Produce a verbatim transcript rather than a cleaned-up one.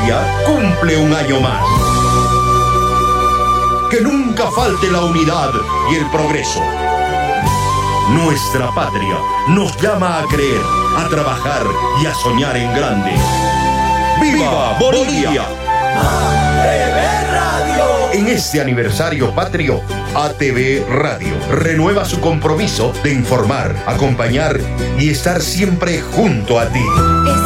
Bolivia cumple un año más. Que nunca falte la unidad y el progreso. Nuestra patria nos llama a creer, a trabajar y a soñar en grande. ¡Viva Bolivia! A T V Radio. En este aniversario patrio, A T V Radio renueva su compromiso de informar, acompañar y estar siempre junto a ti. Es